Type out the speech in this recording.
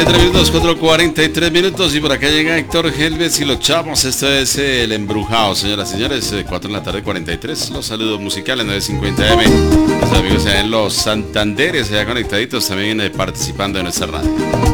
minutos, 4:43 minutos, y por acá llega Héctor Helves y los chavos. Esto es El Embrujado, señoras y señores. 4 de la tarde, 43. Los saludos musicales, 950M. Los amigos allá en los Santanderes, allá conectaditos, también participando en nuestra radio.